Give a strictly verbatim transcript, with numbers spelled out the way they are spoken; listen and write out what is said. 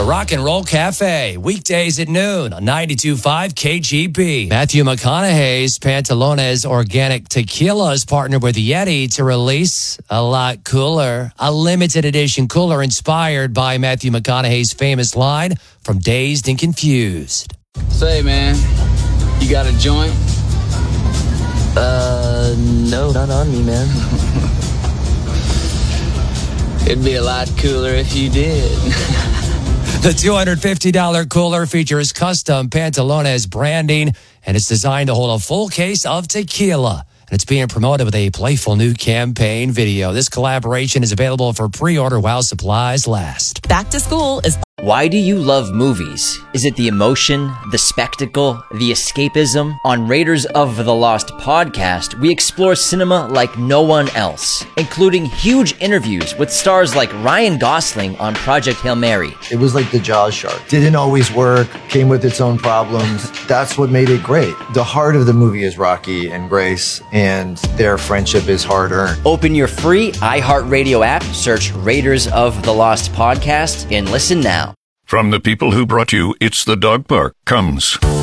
Rock and Roll Cafe, weekdays at noon on ninety-two point five K G B. Matthew McConaughey's Pantalones Organic Tequila is partnered with Yeti to release a lot cooler, a limited edition cooler inspired by Matthew McConaughey's famous line from Dazed and Confused. Say, man, you got a joint? Uh, no, not on me, man. It'd be a lot cooler if you did. The two hundred fifty dollars cooler features custom Pantalones branding, and it's designed to hold a full case of tequila. And it's being promoted with a playful new campaign video. This collaboration is available for pre-order while supplies last. Back to school is... Why do you love movies? Is it the emotion, the spectacle, the escapism? On Raiders of the Lost podcast, we explore cinema like no one else, including huge interviews with stars like Ryan Gosling on Project Hail Mary. It was like the Jaws shark. Didn't always work, came with its own problems. That's what made it great. The heart of the movie is Rocky and Grace, and their friendship is hard-earned. Open your free iHeartRadio app, search Raiders of the Lost podcast, and listen now. From the people who brought you It's the Dog Park comes